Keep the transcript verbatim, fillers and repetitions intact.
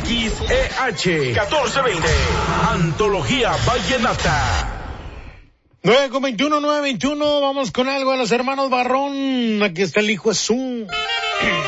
X E H catorce veinte. Antología Vallenata. nueve con veintiuno, nueve veintiuno, vamos con algo de los hermanos Barrón. Aquí está el hijo de su...